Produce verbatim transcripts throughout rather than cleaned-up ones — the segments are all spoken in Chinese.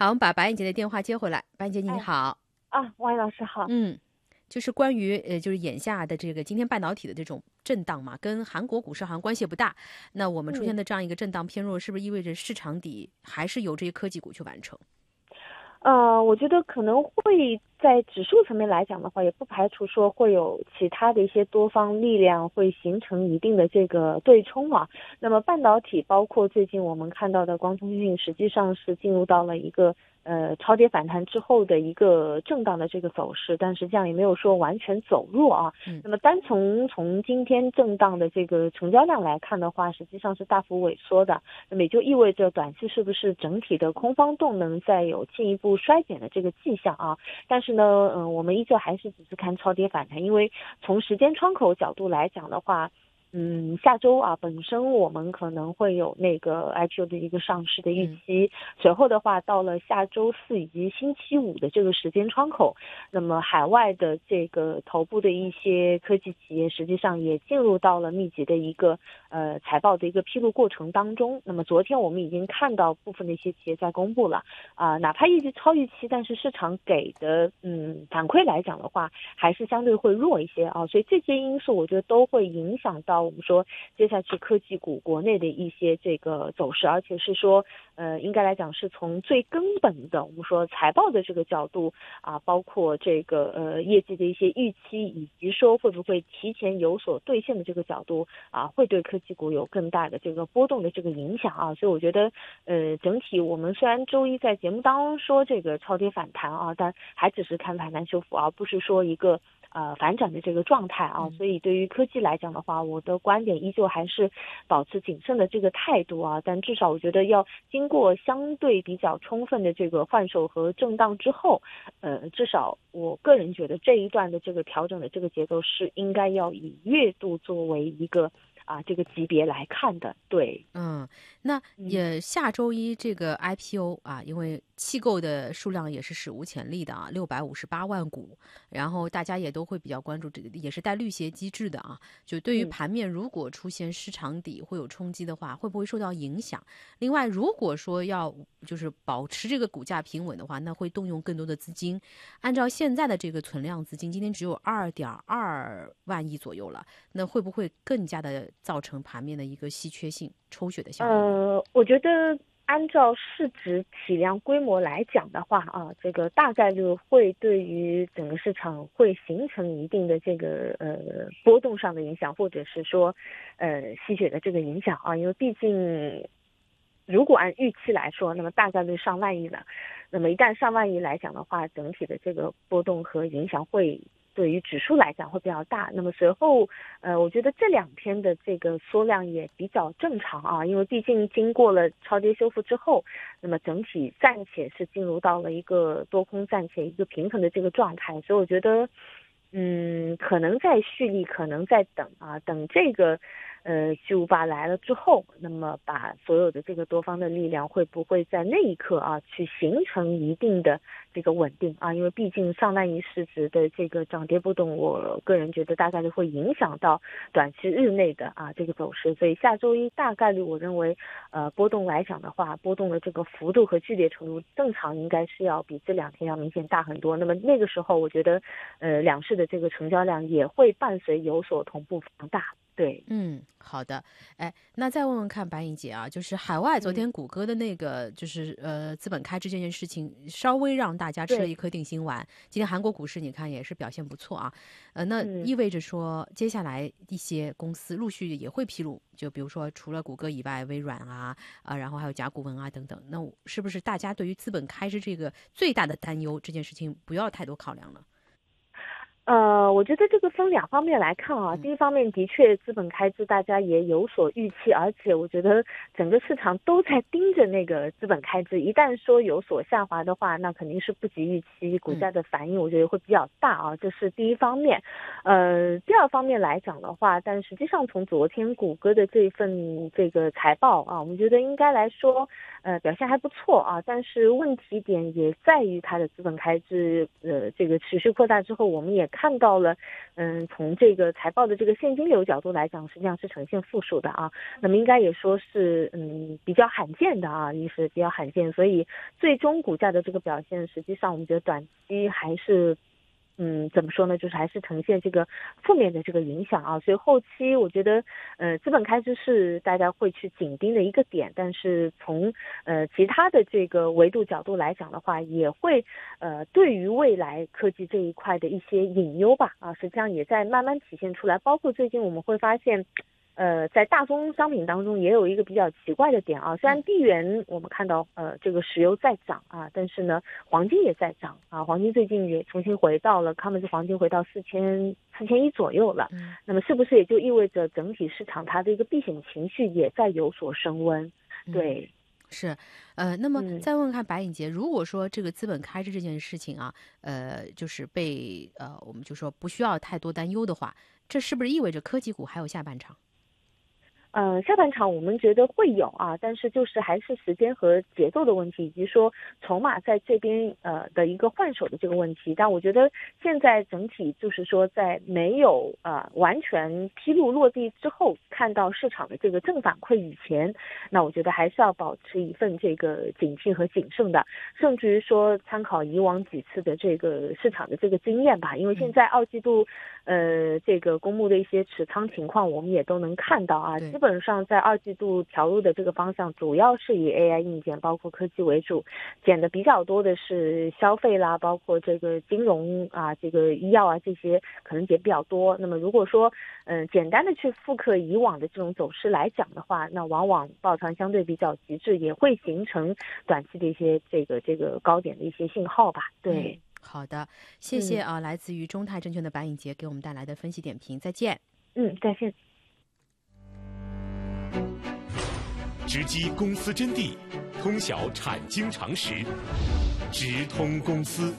好，我们把白燕姐的电话接回来。白燕姐你哎， 好。 啊，王老师好。 嗯，就是关于呃，就是眼下的这个今天半导体的这种震荡嘛，跟韩国股市好像关系不大。那我们出现嗯， 的这样一个震荡偏弱，是不是意味着市场底还是由这些科技股去完成？ 呃，我觉得可能会在指数层面来讲的话，也不排除说会有其他的一些多方力量会形成一定的这个对冲啊。那么半导体包括最近我们看到的光通讯，实际上是进入到了一个呃超跌反弹之后的一个震荡的这个走势，但实际上也没有说完全走弱啊。 嗯那么单从从今天震荡的这个成交量来看的话，实际上是大幅萎缩的。那么也就意味着短期是不是整体的空方动能再有进一步衰减的这个迹象啊？但是呢，嗯、我们依旧还是只是看超跌反弹，因为从时间窗口角度来讲的话。嗯，下周啊，本身我们可能会有那个 I P O 的一个上市的预嗯期，随后的话，到了下周四以及星期五的这个时间窗口，那么海外的这个头部的一些科技企业，实际上也进入到了密集的一个呃财报的一个披露过程当中。那么昨天我们已经看到部分的一些企业在公布了啊、哪怕业绩超预期，但是市场给的嗯反馈来讲的话，还是相对会弱一些啊。所以这些因素，我觉得都会影响到我们说接下去科技股国内的一些这个走势，而且是说呃应该来讲是从最根本的我们说财报的这个角度啊，包括这个呃业绩的一些预期，以及说会不会提前有所兑现的这个角度啊，会对科技股有更大的这个波动的这个影响啊。所以我觉得呃整体我们虽然周一在节目当中说这个超跌反弹啊，但还只是看反弹修复，而不是说一个呃反转的这个状态啊。 嗯所以对于科技来讲的话，我的观点依旧还是保持谨慎的这个态度啊。但至少我觉得要经过相对比较充分的这个换手和震荡之后，呃，至少我个人觉得这一段的这个调整的这个节奏是应该要以月度作为一个啊这个级别来看的。对。 嗯，那嗯也下周一这个 I P O 啊，因为弃购的数量也是史无前例的啊，六百五十八万股，然后大家也都会比较关注这个，也是带绿鞋机制的啊。就对于嗯。 盘面，如果出现市场底会有冲击的话，会不会受到影响？另外，如果说要就是保持这个股价平稳的话，那会动用更多的资金。按照现在的这个存量资金，今天只有二点二万亿左右了，那会不会更加的造成盘面的一个稀缺性、抽血的效应呢？ 呃，我觉得按照市值体量规模来讲的话啊，这个大概率会对于整个市场会形成一定的这个呃波动上的影响，或者是说呃吸血的这个影响啊。因为毕竟如果按预期来说，那么大概率上万亿了。那么一旦上万亿来讲的话，整体的这个波动和影响会对于指数来讲会比较大。那么随后，呃，我觉得这两天的这个缩量也比较正常啊，因为毕竟经过了超跌修复之后，那么整体暂且是进入到了一个多空暂且一个平衡的这个状态，所以我觉得，嗯，可能在蓄力，可能在等啊，等这个。呃，巨无霸来了之后，那么把所有的这个多方的力量会不会在那一刻啊，去形成一定的这个稳定啊？因为毕竟上万亿市值的这个涨跌波动，我个人觉得大概率会影响到短期日内的啊这个走势，所以下周一大概率我认为，呃，波动来讲的话，波动的这个幅度和剧烈程度，正常应该是要比这两天要明显大很多。那么那个时候，我觉得，呃，两市的这个成交量也会伴随有所同步放大。对。 嗯，好的。哎，那再问问看白颖姐啊，就是海外昨嗯。 天谷歌的那个就是呃资本开支这件事情，稍微让大家吃了对。 一颗定心丸。今天韩国股市你看也是表现不错啊，呃，那嗯。 意味着说接下来一些公司陆续也会披露，就比如说除了谷歌以外，微软啊啊、然后还有甲骨文啊等等，那是不是大家对于资本开支这个最大的担忧这件事情不要太多考量了？ 呃，我觉得这个分两方面来看啊。 嗯第一方面，的确资本开支大家也有所预期，而且我觉得整个市场都在盯着那个资本开支。一旦说有所下滑的话，那肯定是不及预期，股嗯价的反应我觉得会比较大啊，这是第一方面。呃，第二方面来讲的话，但实际上从昨天谷歌的这份这个财报啊，我们觉得应该来说，呃，表现还不错啊。但是问题点也在于它的资本开支，呃，这个持续扩大之后，我们也看到了，嗯，从这个财报的这个现金流角度来讲，实际上是呈现负数的啊。那么应该也说是嗯比较罕见的啊，也是比较罕见，所以最终股价的这个表现，实际上我们觉得短期还是。嗯，怎么说呢？就是还是呈现这个负面的这个影响啊，所以后期我觉得，呃，资本开支是大家会去紧盯的一个点，但是从呃其他的这个维度角度来讲的话，也会呃对于未来科技这一块的一些隐忧吧，啊，实际上也在慢慢体现出来。包括最近我们会发现。呃，在大宗商品当中也有一个比较奇怪的点啊，虽然地缘我们看到呃这个石油在涨啊，但是呢黄金也在涨啊，黄金最近也重新回到了，他们是黄金回到四千四千一左右了，嗯，那么是不是也就意味着整体市场它的一个避险情绪也在有所升温？对。 嗯是，呃，那么再问问看白颖杰，如果说这个资本开支这件事情啊，呃，就是被呃，我们就说不需要太多担忧的话，这是不是意味着科技股还有下半场？ 呃，下半场我们觉得会有啊，但是就是还是时间和节奏的问题，以及说筹码在这边呃的一个换手的这个问题。但我觉得现在整体就是说，在没有呃完全披露落地之后，看到市场的这个正反馈以前，那我觉得还是要保持一份这个警惕和谨慎的，甚至于说参考以往几次的这个市场的这个经验吧。因为现在二季度呃这个公募的一些持仓情况，我们也都能看到啊。基本上在二季度调入的这个方向，主要是以 A I 硬件包括科技为主，减的比较多的是消费啦，包括这个金融啊，这个医药啊这些可能减比较多。那么如果说嗯、呃、简单的去复刻以往的这种走势来讲的话，那往往抱团相对比较极致，也会形成短期的一些这个这个高点的一些信号吧。对。 嗯，好的，谢谢啊，嗯、来自于中泰证券的白颖杰给我们带来的分析点评，再见。 嗯，再见。 直击公司真谛，通晓产经常识，直通公司。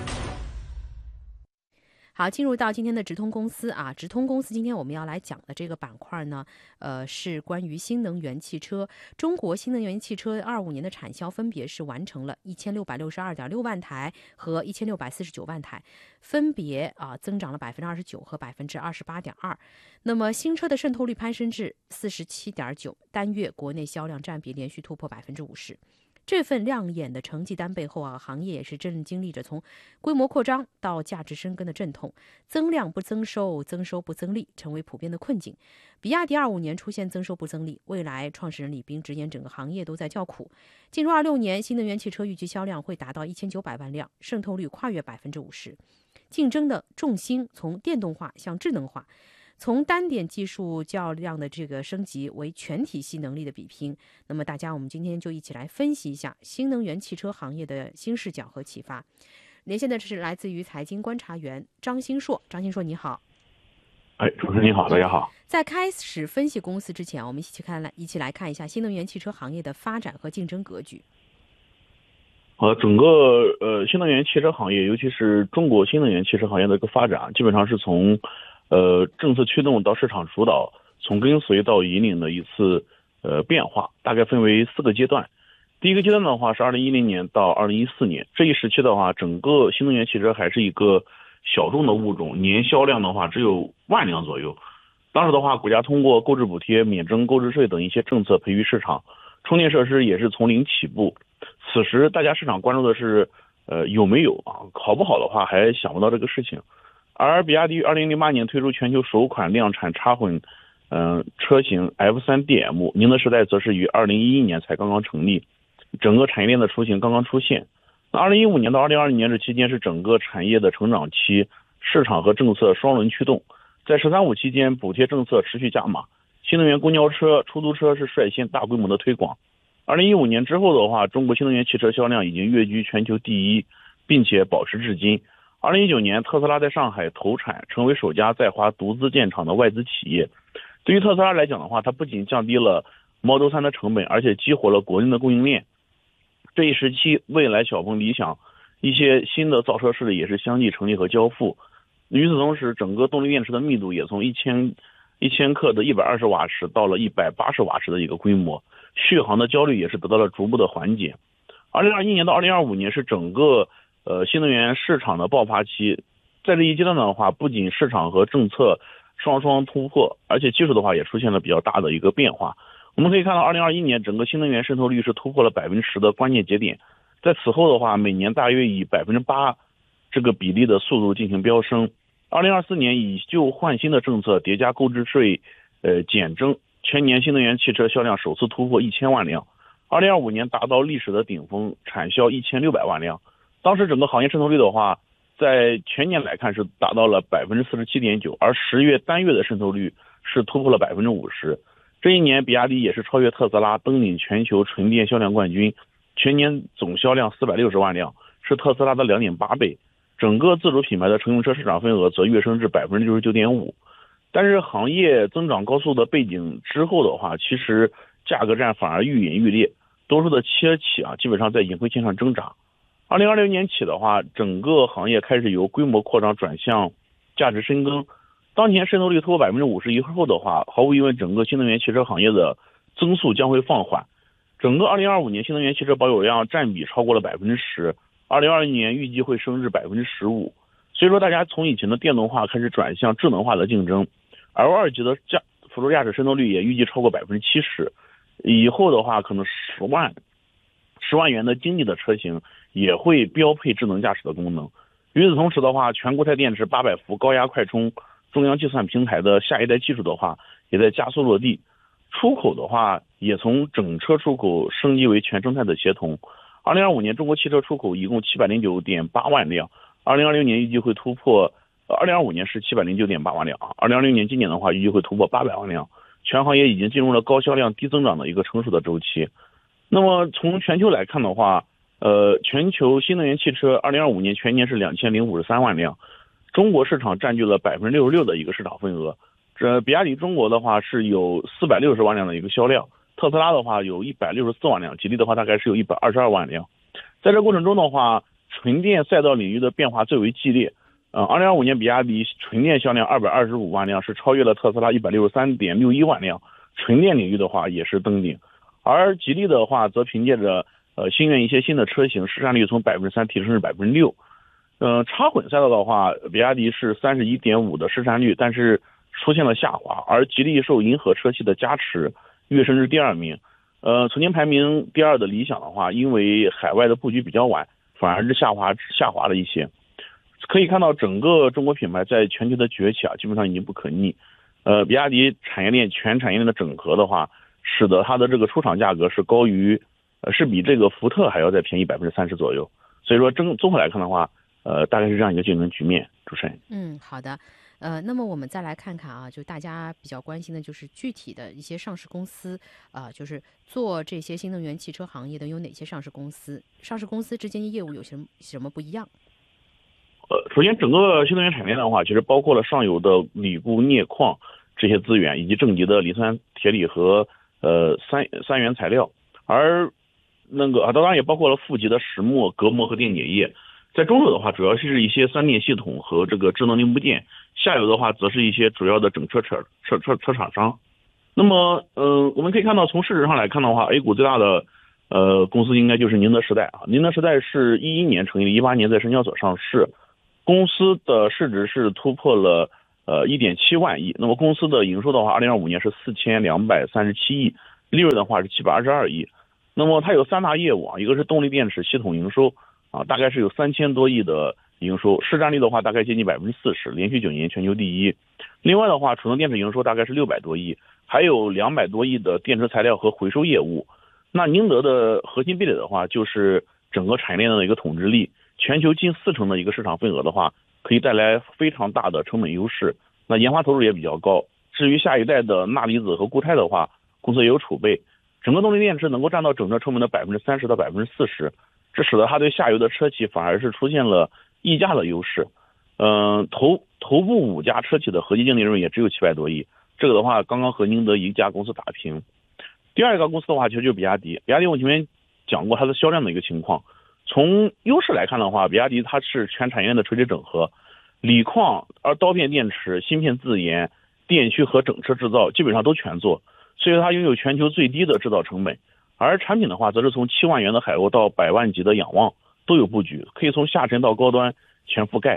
好，进入到今天的直通公司啊，直通公司今天我们要来讲的这个板块呢，呃，是关于新能源汽车。中国新能源汽车二五年的产销分别是完成了一千六百六十二点六万台和一千六百四十九万台，分别啊增长了百分之二十九和百分之二十八点二。那么新车的渗透率攀升至四十七点九，单月国内销量占比连续突破百分之五十。这份亮眼的成绩单背后啊，行业也是正经历着从规模扩张到价值深耕的阵痛，增量不增收，增收不增利，成为普遍的困境。比亚迪二五年出现增收不增利，未来创始人李斌直言整个行业都在叫苦。进入二六年，新能源汽车预计销量会达到一千九百万辆，渗透率跨越百分之五十，竞争的重心从电动化向智能化。从单点技术较量的这个升级为全体系能力的比拼，那么大家我们今天就一起来分析一下新能源汽车行业的新视角和启发。连线的是来自于财经观察员张新硕，张新硕你好。 哎，主持人你好，大家好。 在开始分析公司之前，我们一起看来一起来看一下新能源汽车行业的发展和竞争格局。 呃，整个呃新能源汽车行业，尤其是中国新能源汽车行业的一个发展，基本上是从呃，政策驱动到市场主导，从跟随到引领的一次呃变化，大概分为四个阶段。第一个阶段的话是二零一零年到二零一四年，这一时期的话，整个新能源汽车还是一个小众的物种，年销量的话只有万辆左右。当时的话，国家通过购置补贴、免征购置税等一些政策培育市场，充电设施也是从零起步。此时大家市场关注的是呃有没有啊，好不好的话还想不到这个事情。而比亚迪二零零八年推出全球首款量产插混嗯、呃、车型 F 三 D M， 宁德时代则是于二零一一年才刚刚成立，整个产业链的雏形刚刚出现。那二零一五年到二零二零年这期间是整个产业的成长期，市场和政策双轮驱动。在十三五期间，补贴政策持续加码，新能源公交车、出租车是率先大规模的推广。二零一五年之后的话，中国新能源汽车销量已经跃居全球第一，并且保持至今。二零一九年，特斯拉在上海投产，成为首家在华独资建厂的外资企业。对于特斯拉来讲的话，它不仅降低了 Model 三的成本，而且激活了国内的供应链。这一时期，蔚来、小鹏、理想一些新的造车势力也是相继成立和交付。与此同时，整个动力电池的密度也从一千一千克的一百二十瓦时到了一百八十瓦时的一个规模，续航的焦虑也是得到了逐步的缓解。二零二一年到二零二五年是整个呃，新能源市场的爆发期， 在这一阶段的话，不仅市场和政策双双突破，而且技术的话也出现了比较大的一个变化。我们可以看到二零二一年整个新能源渗透率是突破了百分之十的关键节点，在此后的话，每年大约以百分之八这个比例的速度进行飙升。二零二四年以旧换新的政策叠加购置税呃减征，全年新能源汽车销量首次突破一千万辆。二零二五年达到历史的顶峰，产销一千六百万辆。当时整个行业渗透率的话，在全年来看是达到了百分之四十七点九，而十月单月的渗透率是突破了百分之五十。这一年，比亚迪也是超越特斯拉，登顶全球纯电销量冠军，全年总销量四百六十万辆，是特斯拉的 两点八倍。整个自主品牌的乘用车市场份额则跃升至百分之六十九点五。但是行业增长高速的背景之后的话，其实价格战反而愈演愈烈，多数的车企啊基本上在盈亏线上挣扎。二零二六年起的话，整个行业开始由规模扩张转向价值深耕。当前渗透率突破百分之五十以后的话，毫无疑问，整个新能源汽车行业的增速将会放缓。整个二零二五年新能源汽车保有量占比超过了百分之十，二零二一年预计会升至百分之十五。所以说，大家从以前的电动化开始转向智能化的竞争 ，L 二级的驾辅助驾驶渗透率也预计超过百分之七十。以后的话，可能十万十万元的经济的车型也会标配智能驾驶的功能。与此同时的话，全固态电池八百伏高压快充中央计算平台的下一代技术的话，也在加速落地。出口的话，也从整车出口升级为全生态的协同。二零二五年，中国汽车出口一共七百零九点八万辆，二零二六年预计会突破，二零二五年是七百零九点八万辆，二零二六年今年的话，预计会突破八百万辆。全行业已经进入了高销量低增长的一个成熟的周期。那么从全球来看的话，呃，全球新能源汽车二零二五年全年是两千零五十三万辆。中国市场占据了百分之六十六的一个市场份额，这比亚迪中国的话是有四百六十万辆的一个销量，特斯拉的话有一百六十四万辆，吉利的话大概是有一百二十二万辆。在这过程中的话，纯电赛道领域的变化最为激烈。呃，二零二五年比亚迪纯电销量二百二十五万辆，是超越了特斯拉一百六十三点六一万辆，纯电领域的话也是登顶。而吉利的话则凭借着呃新源一些新的车型，市占率从百分之三提升至百分之六。呃，插混赛道的话，比亚迪是 三十一点五 的市占率，但是出现了下滑，而吉利受银河车系的加持，跃升至第二名。呃，曾经排名第二的理想的话，因为海外的布局比较晚，反而是下滑下滑了一些。可以看到，整个中国品牌在全球的崛起啊，基本上已经不可逆。呃，比亚迪产业链全产业链的整合的话，使得它的这个出厂价格是高于，呃，是比这个福特还要再便宜百分之三十左右。所以说，综综合来看的话，呃，大概是这样一个竞争局面。主持人， 嗯，好的，呃，那么我们再来看看啊，就大家比较关心的就是具体的一些上市公司啊、呃，就是做这些新能源汽车行业的有哪些上市公司？上市公司之间的业务有什么什么不一样？ 呃，首先整个新能源产业链的话，其实包括了上游的锂钴镍矿这些资源，以及正极的磷酸铁锂和呃三三元材料，而那个啊，当然也包括了负极的石墨、隔膜和电解液。在中游的话，主要是一些三电系统和这个智能零部件；下游的话，则是一些主要的整车车车车车厂商。那么，呃，我们可以看到，从市值上来看的话 ，A 股最大的呃公司应该就是宁德时代啊。宁德时代是一一年成立，一八年在深交所上市，公司的市值是突破了呃一点七万亿。那么公司的营收的话，二零二五年是四千两百三十七亿，利润的话是七百二十二亿。那么它有三大业务啊，一个是动力电池系统营收。啊，大概是有三千多亿的营收，市占率的话大概接近百分之四十，连续九年全球第一。另外的话，储能电池营收大概是六百多亿，还有两百多亿的电池材料和回收业务。那宁德的核心壁垒的话，就是整个产业链的一个统治力，全球近四成的一个市场份额的话，可以带来非常大的成本优势。那研发投入也比较高。至于下一代的钠离子和固态的话，公司也有储备。整个动力电池能够占到整车成本的百分之三十到百分之四十。这使得它对下游的车企反而是出现了溢价的优势。嗯、呃，头头部五家车企的合计净利润也只有七百多亿，这个的话刚刚和宁德一家公司打平。第二个公司的话，其实就是比亚迪。比亚迪我前面讲过它的销量的一个情况。从优势来看的话，比亚迪它是全产业链的垂直整合，锂矿、而刀片电池、芯片自研、电驱和整车制造基本上都全做，所以它拥有全球最低的制造成本。而产品的话，则是从七万元的海鸥到百万级的仰望都有布局，可以从下沉到高端全覆盖。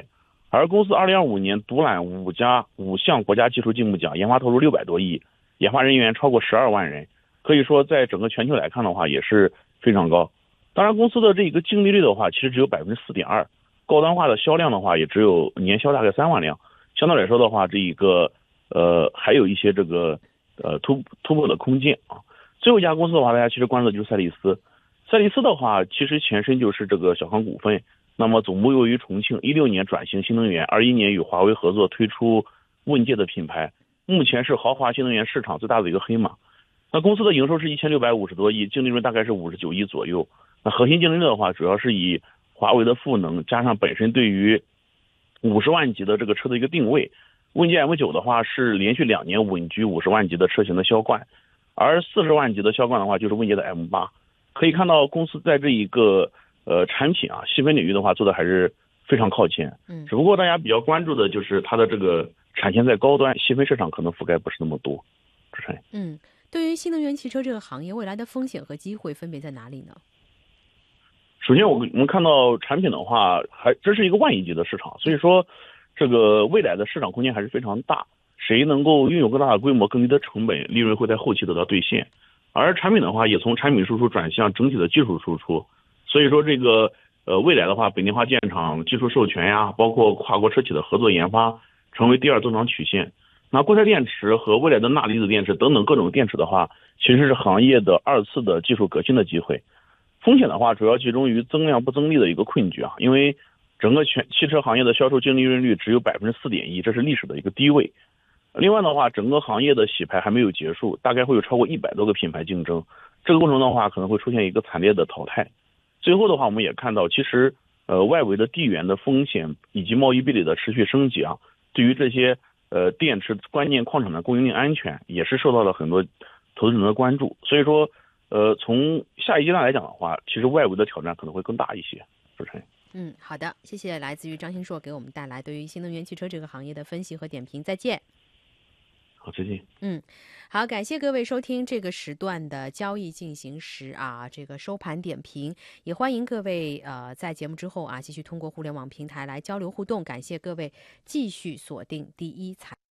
而公司二零二五年独揽五家五项国家技术进步奖，研发投入六百多亿，研发人员超过十二万人，可以说在整个全球来看的话也是非常高。当然，公司的这个净利率的话，其实只有百分之四点二，高端化的销量的话也只有年销大概三万辆，相对来说的话，这一个呃还有一些这个呃突突破的空间啊。最后一家公司的话，大家其实关注的就是赛力斯。赛力斯的话，其实前身就是这个小康股份，那么总部位于重庆，一六年转型新能源，二一年与华为合作推出问界的品牌，目前是豪华新能源市场最大的一个黑马。那公司的营收是一千六百五十多亿，净利润大概是五十九亿左右。那核心竞争力的话，主要是以华为的赋能加上本身对于五十万级的这个车的一个定位。问界 M 九 的话是连续两年稳居五十万级的车型的销冠，而四十万级的销冠的话就是问界的 M 八。可以看到公司在这一个呃产品啊细分领域的话做的还是非常靠前。 嗯， 只不过大家比较关注的就是它的这个产线在高端，细分市场可能覆盖不是那么多。主持人。 嗯，对于新能源汽车这个行业，未来的风险和机会分别在哪里呢？ 首先，我们看到产品的话，还这是一个万亿级的市场，所以说，这个未来的市场空间还是非常大。谁能够拥有更大的规模、更低的成本，利润会在后期得到兑现。而产品的话，也从产品输出转向整体的技术输出。所以说，这个呃未来的话，本地化建厂、技术授权呀，包括跨国车企的合作研发，成为第二增长曲线。那固态电池和未来的钠离子电池等等各种电池的话，其实是行业的二次的技术革新的机会。风险的话，主要集中于增量不增利的一个困局啊，因为整个全汽车行业的销售净利润率只有百分之四点一，这是历史的一个低位。另外的话，整个行业的洗牌还没有结束，大概会有超过一百多个品牌竞争，这个过程的话可能会出现一个惨烈的淘汰。最后的话，我们也看到，其实呃外围的地缘的风险以及贸易壁垒的持续升级啊，对于这些呃电池关键矿产的供应链安全也是受到了很多投资人的关注。所以说。呃，从下一阶段来讲的话，其实外围的挑战可能会更大一些。主持人， 嗯，好的，谢谢来自于张新硕给我们带来对于新能源汽车这个行业的分析和点评。再见。 好，再见。 嗯，好，感谢各位收听这个时段的交易进行时啊，这个收盘点评，也欢迎各位呃在节目之后啊继续通过互联网平台来交流互动。感谢各位继续锁定第一财。